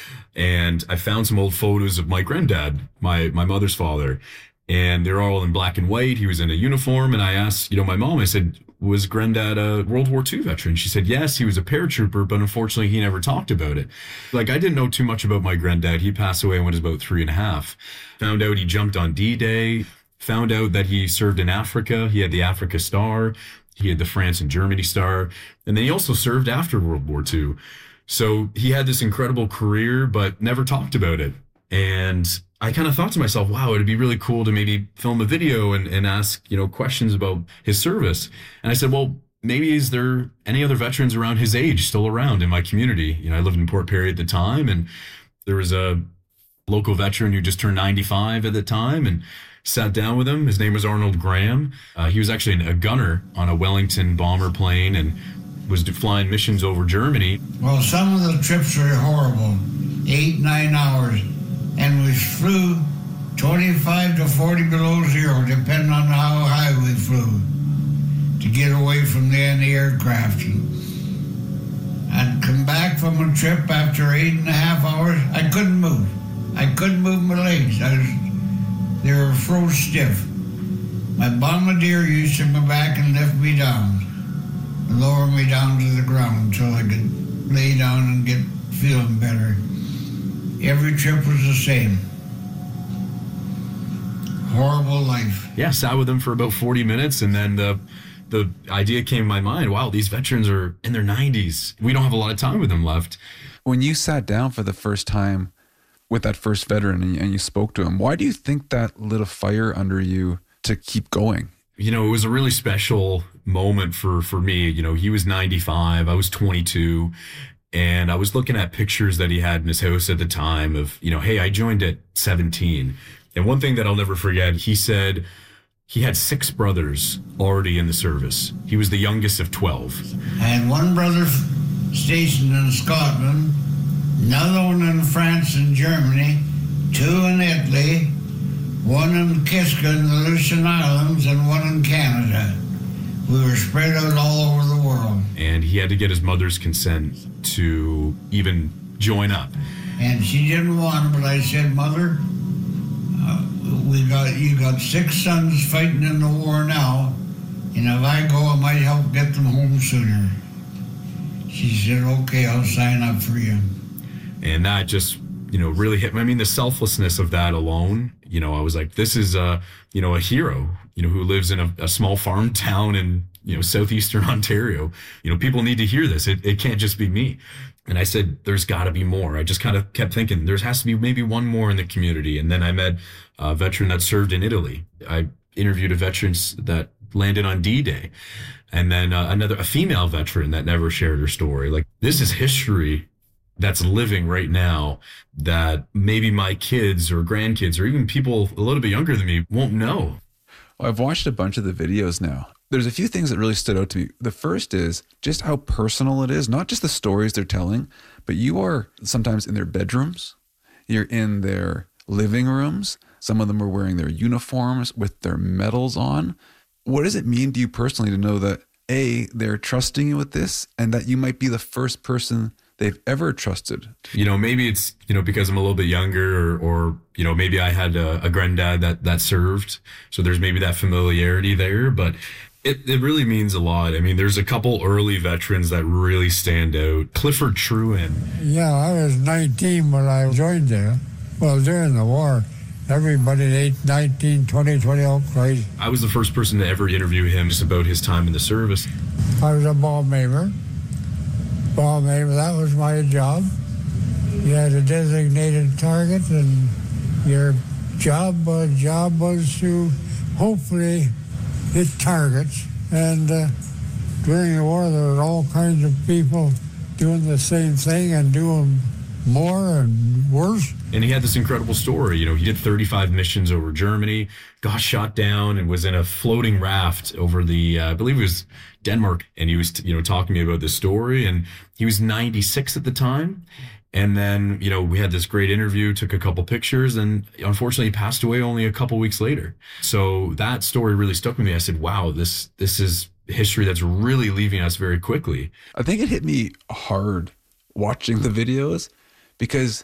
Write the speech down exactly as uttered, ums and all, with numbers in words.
And I found some old photos of my granddad, my, my mother's father, and they're all in black and white. He was in a uniform. And I asked, you know, my mom, I said, was granddad a World War Two veteran? She said, yes, he was a paratrooper, but unfortunately he never talked about it. Like, I didn't know too much about my granddad. He passed away when he was about three and a half. Found out he jumped on D-Day, found out that he served in Africa. He had the Africa Star. He had the France and Germany Star. And then he also served after World War Two. So he had this incredible career, but never talked about it. And I kind of thought to myself, wow, it'd be really cool to maybe film a video and, and ask, you know, questions about his service. And I said, well, maybe is there any other veterans around his age still around in my community? You know, I lived in Port Perry at the time, and there was a local veteran who just turned ninety-five at the time, and sat down with him. His name was Arnold Graham. Uh, he was actually a gunner on a Wellington bomber plane and was flying missions over Germany. Well, some of the trips were horrible, eight, nine hours. And we flew twenty-five to forty below zero, depending on how high we flew, to get away from the anti-aircraft. I'd come back from a trip after eight and a half hours. I couldn't move. I couldn't move my legs. I was, they were froze stiff. My bombardier used to come back and lift me down, lower me down to the ground until I could lay down and get feeling better. Every trip was the same. Horrible life. Yeah, sat with him for about forty minutes, and then the the idea came in my mind, wow, these veterans are in their nineties. We don't have a lot of time with them left. When you sat down for the first time with that first veteran and you, and you spoke to him, why do you think that lit a fire under you to keep going? You know, it was a really special moment for, for me. You know, he was ninety-five, I was twenty-two. And I was looking at pictures that he had in his house at the time of, you know, hey, I joined at seventeen. And one thing that I'll never forget, he said he had six brothers already in the service. He was the youngest of twelve. I had one brother stationed in Scotland, another one in France and Germany, two in Italy, one in Kiska in the Aleutian Islands, and one in Canada. We were spread out all over the world. And he had to get his mother's consent to even join up. And she didn't want it, but I said, Mother, uh, we got you got six sons fighting in the war now, and if I go, I might help get them home sooner. She said, okay, I'll sign up for you. And that just, you know, really hit me. I mean, the selflessness of that alone, you know, I was like, this is a, you know, a hero, you know, who lives in a, a small farm town in, you know, southeastern Ontario. You know, people need to hear this. It, it can't just be me. And I said, there's got to be more. I just kind of kept thinking there has to be maybe one more in the community. And then I met a veteran that served in Italy. I interviewed a veteran that landed on D-Day. And then uh, another, a female veteran that never shared her story. Like, this is history that's living right now that maybe my kids or grandkids or even people a little bit younger than me won't know. Well, I've watched a bunch of the videos now. There's a few things that really stood out to me. The first is just how personal it is, not just the stories they're telling, but you are sometimes in their bedrooms, you're in their living rooms. Some of them are wearing their uniforms with their medals on. What does it mean to you personally to know that, A, they're trusting you with this, and that you might be the first person they've ever trusted? You know, maybe it's, you know, because I'm a little bit younger, or, or you know, maybe I had a, a granddad that, that served. So there's maybe that familiarity there, but it, it really means a lot. I mean, there's a couple early veterans that really stand out. Clifford Trewin. Yeah, I was nineteen when I joined there. Well, during the war, everybody at eight, nineteen, twenty, twenty, oh, crazy. I was the first person to ever interview him just about his time in the service. I was a bomb aimer. Bomb aimer, that was my job. You had a designated target, and your job, uh, job was to hopefully hit targets. And uh, during the war, there were all kinds of people doing the same thing and doing more and worse. And he had this incredible story. You know, he did thirty-five missions over Germany, got shot down, and was in a floating raft over the, uh, I believe it was Denmark. And he was, you know, talking to me about this story. And he was ninety-six at the time. And then, you know, we had this great interview, took a couple pictures, and unfortunately he passed away only a couple weeks later. So that story really stuck with me. I said, wow, this this is history that's really leaving us very quickly. I think it hit me hard watching the videos, because